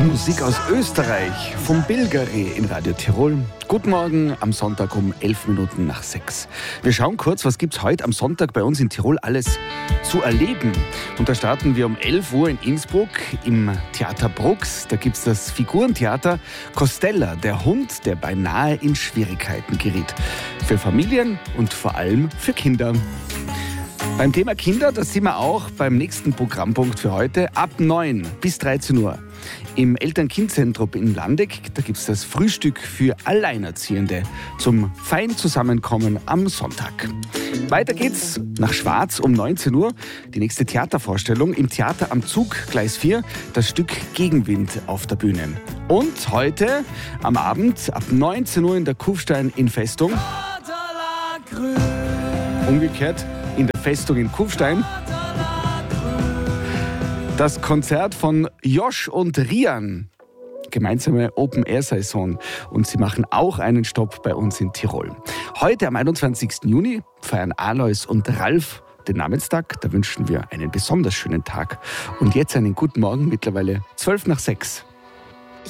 Musik aus Österreich vom Bilgeri in Radio Tirol. Guten Morgen am Sonntag um 11 Minuten nach 6. Wir schauen kurz, was gibt's heute am Sonntag bei uns in Tirol alles zu erleben. Und da starten wir um 11 Uhr in Innsbruck im Theater Brux. Da gibt's das Figurentheater Costella, der Hund, der beinahe in Schwierigkeiten geriet. Für Familien und vor allem für Kinder. Beim Thema Kinder, das sind wir auch beim nächsten Programmpunkt für heute, ab 9 bis 13 Uhr. Im Eltern-Kind-Zentrum in Landeck, da gibt es das Frühstück für Alleinerziehende zum feinen Zusammenkommen am Sonntag. Weiter geht's nach Schwarz um 19 Uhr. Die nächste Theatervorstellung im Theater am Zug, Gleis 4, das Stück Gegenwind auf der Bühne. Und heute am Abend ab 19 Uhr in der Kufstein in Festung. Umgekehrt in der Festung in Kufstein. Das Konzert von Josh und Rian. Gemeinsame Open-Air-Saison. Und sie machen auch einen Stopp bei uns in Tirol. Heute am 21. Juni feiern Alois und Ralf den Namenstag. Da wünschen wir einen besonders schönen Tag. Und jetzt einen guten Morgen, mittlerweile 12 nach 6.